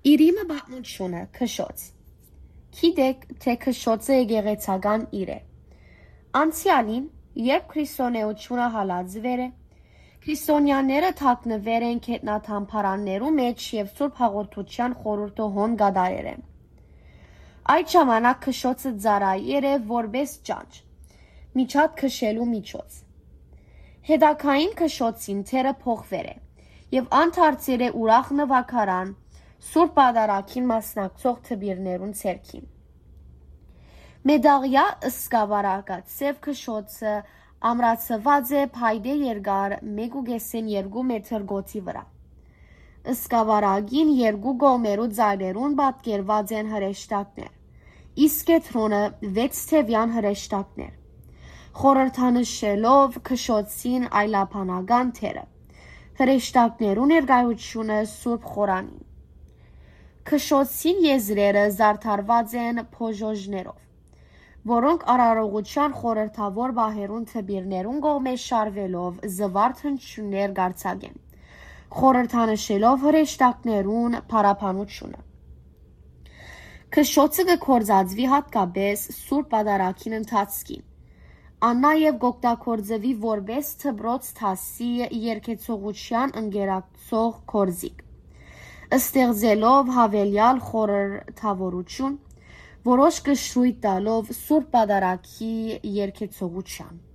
Իրիմը պատմությունը քշոց։ Գիտեք, թե քշոցը եկեղեցական իր է։ Անցյալին, երբ քրիստոնեությունը հալածվեր է, քրիստոնյաները թաքնվել են գետնաթամփարաններու մեջ եւ Սուրբ Հաղորդության խորհուրդը հոն կատարել են։ Այդ ժամանակ քշոցը ծառայեր է որպես ճանճ, միջատ քշելու միջոց։ Հետագային քշոցին թերը փոխվեր է եւ անդարձել է ուրախ նվագարան Սուրբ Պատարագին մասնակցող թբիրներուն ցերքին։ Մեդաղյա սկավառակացև քշոցը ամրացված է փայդե երկար 1.2 մետր գոտի վրա։ Սկավառակին երկու կողմերու ծայրերուն պատկերված են հրեշտակներ, իսկ կեդրոնը 6 թևյան հրեշտակներ, խորհրդանշելով քշոցին այլաբանական թերը, հրեշտակներու ներկայությունը Սուրբ Խորանին։ Քշոցին եզրերը զարդարված են փոժոժներով, որոնք արարողության խորհրդավոր բահերուն թբիրներուն կողմէ շարվելով զվարթ հնչյուններ կարձակեն, խորհրդանշելով հրեշտակներուն փարապանությունը։ Քշոցը կգործածվի հատկապես Սուրբ Պատարագին ընթացքին, ան նաև կօգտագործվի որպես դպրոց դասի երգեցողության ընկերակցող գործիք, ստեղծելով հավելյալ խորհրդավորություն, որոշ կշռույթ տալով Սուրբ Պատարագի երգեցողության։